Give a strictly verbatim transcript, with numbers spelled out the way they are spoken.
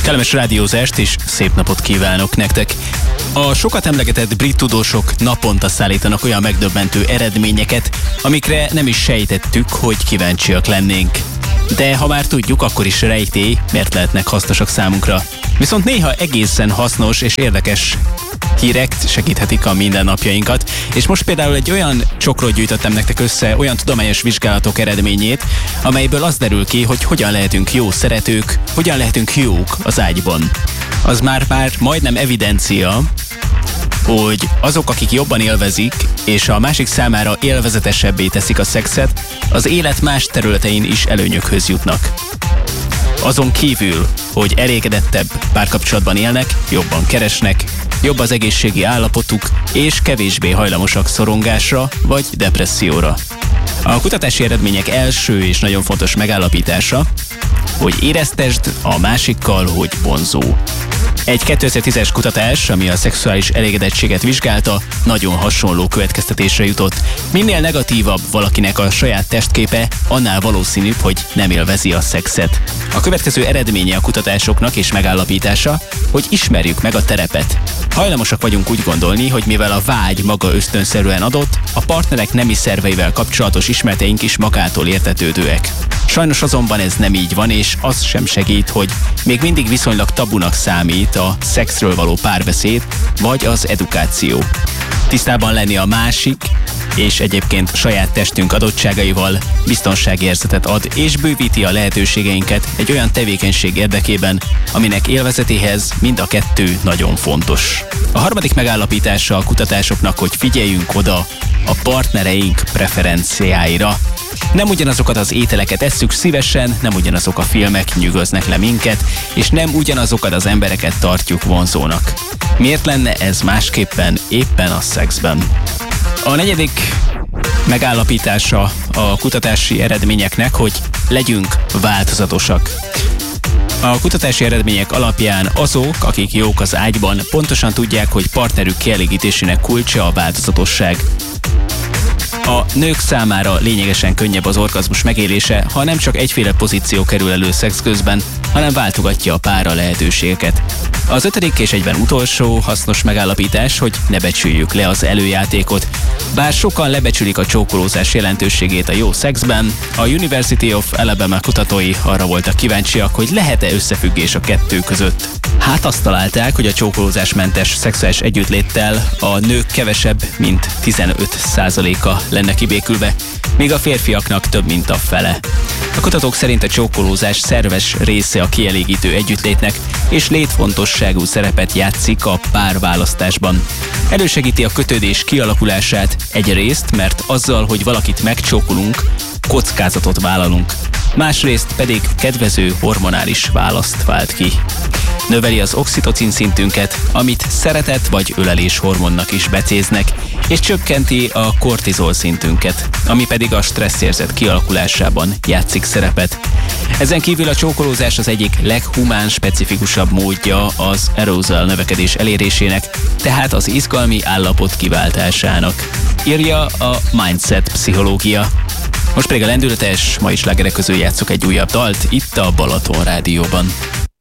Kellemes rádiózást és szép napot kívánok nektek! A sokat emlegetett brit tudósok naponta szállítanak olyan megdöbbentő eredményeket, amikre nem is sejtettük, hogy kíváncsiak lennénk. De ha már tudjuk, akkor is rejtély, mert lehetnek hasznosak számunkra. Viszont néha egészen hasznos és érdekes hírek segíthetik a mindennapjainkat, és most például egy olyan csokrot gyűjtöttem nektek össze, olyan tudományos vizsgálatok eredményét, amelyből az derül ki, hogy hogyan lehetünk jó szeretők, hogyan lehetünk jók az ágyban. Az már már majdnem evidencia, hogy azok, akik jobban élvezik, és a másik számára élvezetesebbé teszik a szexet, az élet más területein is előnyökhöz jutnak. Azon kívül, hogy elégedettebb párkapcsolatban élnek, jobban keresnek, jobb az egészségi állapotuk, és kevésbé hajlamosak szorongásra vagy depresszióra. A kutatási eredmények első és nagyon fontos megállapítása, hogy éreztesd a másikkal, hogy vonzó. Egy kétezer-tízes kutatás, ami a szexuális elégedettséget vizsgálta, nagyon hasonló következtetésre jutott. Minél negatívabb valakinek a saját testképe, annál valószínűbb, hogy nem élvezi a szexet. A következő eredménye a kutatásoknak és megállapítása, hogy ismerjük meg a terepet. Hajlamosak vagyunk úgy gondolni, hogy mivel a vágy maga ösztönszerűen adott, a partnerek nemi szerveivel kapcsolatos ismereteink is magától értetődőek. Sajnos azonban ez nem így van, és az sem segít, hogy még mindig viszonylag tabunak számít a szexről való párbeszéd, vagy az edukáció. Tisztában lenni a másik, és egyébként saját testünk adottságaival biztonságérzetet ad, és bővíti a lehetőségeinket egy olyan tevékenység érdekében, aminek élvezetéhez mind a kettő nagyon fontos. A harmadik megállapítása a kutatásoknak, hogy figyeljünk oda a partnereink preferenciáira. Nem ugyanazokat az ételeket esszük szívesen, nem ugyanazok a filmek nyűgöznek le minket, és nem ugyanazokat az embereket tartjuk vonzónak. Miért lenne ez másképpen éppen a szexben? A negyedik megállapítása a kutatási eredményeknek, hogy legyünk változatosak. A kutatási eredmények alapján azok, akik jók az ágyban, pontosan tudják, hogy partnerük kielégítésének kulcsa a változatosság. A nők számára lényegesen könnyebb az orgazmus megélése, ha nem csak egyféle pozíció kerül elő szex közben, hanem váltogatja a pára lehetőségeket. Az ötödik és egyben utolsó hasznos megállapítás, hogy ne becsüljük le az előjátékot. Bár sokan lebecsülik a csókolózás jelentőségét a jó szexben, a University of Alabama kutatói arra voltak kíváncsiak, hogy lehet-e összefüggés a kettő között. Hát azt találták, hogy a csókolózásmentes szexuális együttléttel a nők kevesebb, mint tizenöt százaléka lenne kibékülve, míg a férfiaknak több, mint a fele. A kutatók szerint a csókolózás szerves része a kielégítő együttlétnek, és létfontosságú szerepet játszik a párválasztásban. Elősegíti a kötődés kialakulását egyrészt, mert azzal, hogy valakit megcsókolunk, kockázatot vállalunk. Másrészt pedig kedvező hormonális választ vált ki. Növeli az oxitocin szintünket, amit szeretet vagy ölelés hormonnak is becéznek, és csökkenti a kortizol szintünket, ami pedig a stresszérzet kialakulásában játszik szerepet. Ezen kívül a csókolózás az egyik leghumán specifikusabb módja az arousal növekedés elérésének, tehát az izgalmi állapot kiváltásának, írja a Mindset pszichológia. Most pedig a lendületes, ma is slágerek közül játszok egy újabb dalt itt a Balaton Rádióban.